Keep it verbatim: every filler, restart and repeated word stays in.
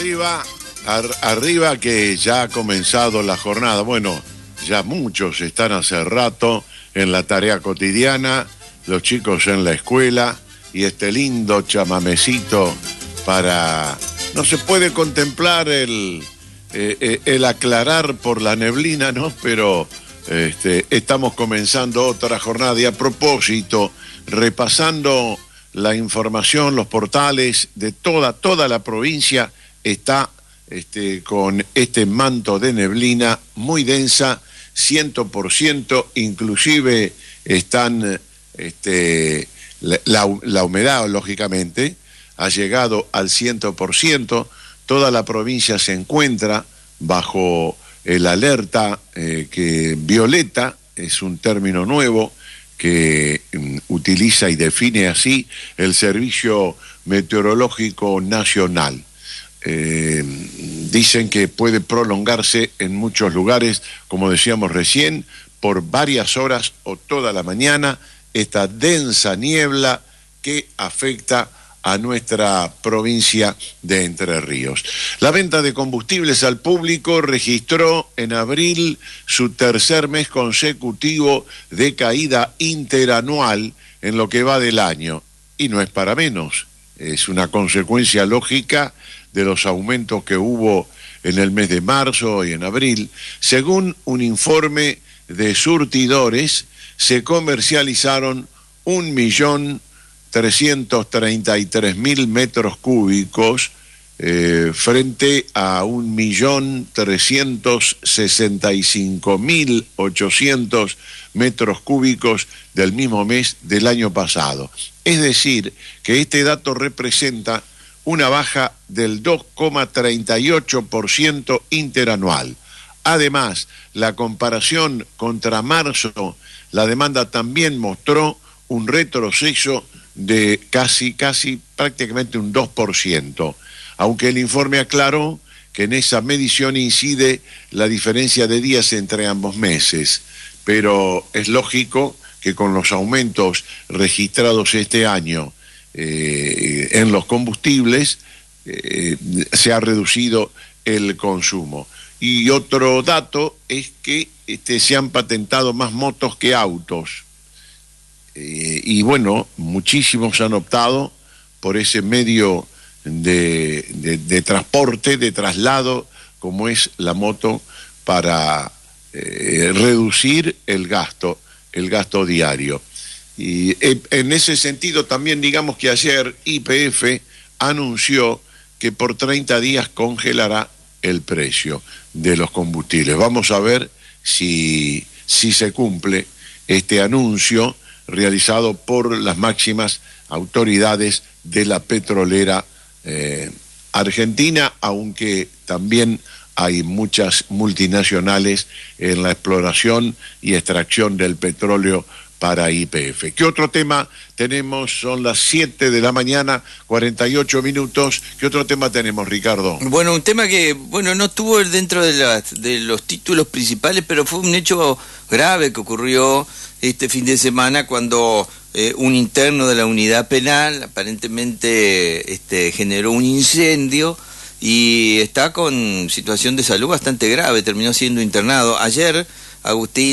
arriba, ar, arriba que ya ha comenzado la jornada. Bueno, ya muchos están hace rato en la tarea cotidiana, los chicos en la escuela y este lindo chamamecito para... No se puede contemplar el, eh, el aclarar por la neblina, ¿no? Pero este, estamos comenzando otra jornada y a propósito, repasando la información, los portales de toda, toda la provincia está este, con este manto de neblina muy densa, cien por ciento, inclusive están, este, la, la, la humedad, lógicamente, ha llegado al cien por ciento, toda la provincia se encuentra bajo el alerta eh, que violeta, es un término nuevo que um, utiliza y define así el Servicio Meteorológico Nacional. Eh, dicen que puede prolongarse en muchos lugares, como decíamos recién, por varias horas o toda la mañana, esta densa niebla que afecta a nuestra provincia de Entre Ríos. La venta de combustibles al público registró en abril su tercer mes consecutivo de caída interanual en lo que va del año. Y no es para menos, es una consecuencia lógica de los aumentos que hubo en el mes de marzo y en abril. Según un informe de surtidores, se comercializaron un millón trescientos treinta y tres mil metros cúbicos eh, frente a un millón trescientos sesenta y cinco mil ochocientos metros cúbicos del mismo mes del año pasado. Es decir, que este dato representa una baja del dos coma treinta y ocho por ciento interanual. Además, la comparación contra marzo, la demanda también mostró un retroceso de casi, casi prácticamente un dos por ciento, aunque el informe aclaró que en esa medición incide la diferencia de días entre ambos meses, pero es lógico que con los aumentos registrados este año eh, en los combustibles eh, se ha reducido el consumo. Y otro dato es que este, se han patentado más motos que autos. Eh, y bueno, muchísimos han optado por ese medio de, de, de transporte, de traslado, como es la moto, para eh, reducir el gasto, el gasto diario. Y eh, en ese sentido también digamos que ayer Y P F anunció que por treinta días congelará el precio de los combustibles. Vamos a ver si, si se cumple este anuncio realizado por las máximas autoridades de la petrolera eh, argentina, aunque también hay muchas multinacionales en la exploración y extracción del petróleo para Y P F. ¿Qué otro tema tenemos? Son las siete de la mañana, cuarenta y ocho minutos. ¿Qué otro tema tenemos, Ricardo? Bueno, un tema que, bueno, no estuvo dentro de, la, de los títulos principales, pero fue un hecho grave que ocurrió este fin de semana cuando eh, un interno de la unidad penal aparentemente este, generó un incendio y está con situación de salud bastante grave, terminó siendo internado. Ayer, Agustín